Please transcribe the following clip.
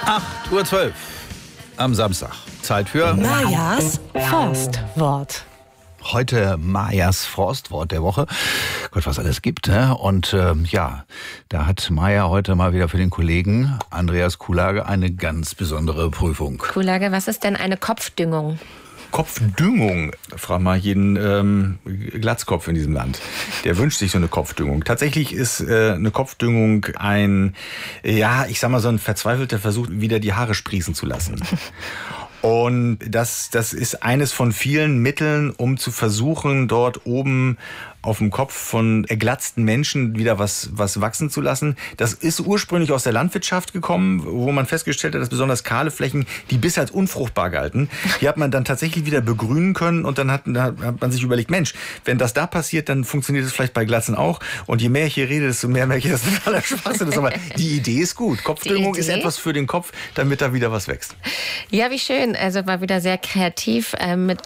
8:12 Uhr am Samstag. Zeit für Majas Forstwort. heute Majas Forstwort der Woche. Gott, was alles gibt, ne? Und da hat Maja heute mal wieder für den Kollegen Andreas Kuhlage eine ganz besondere Prüfung. Kuhlage, was ist denn eine Kopfdüngung? Kopfdüngung. Frag mal jeden Glatzkopf in diesem Land. Der wünscht sich so eine Kopfdüngung. Tatsächlich ist eine Kopfdüngung so ein verzweifelter Versuch, wieder die Haare sprießen zu lassen. Und das ist eines von vielen Mitteln, um zu versuchen, dort oben auf dem Kopf von erglatzten Menschen wieder was wachsen zu lassen. Das ist ursprünglich aus der Landwirtschaft gekommen, wo man festgestellt hat, dass besonders kahle Flächen, die bisher als unfruchtbar galten, die hat man dann tatsächlich wieder begrünen können und dann hat man sich überlegt, Mensch, wenn das da passiert, dann funktioniert es vielleicht bei Glatzen auch. Und je mehr ich hier rede, desto mehr merke ich, dass das totaler Schwachsinn ist. Aber die Idee ist gut. Kopfdüngung ist etwas für den Kopf, damit da wieder was wächst. Ja, wie schön. Also war wieder sehr kreativ mit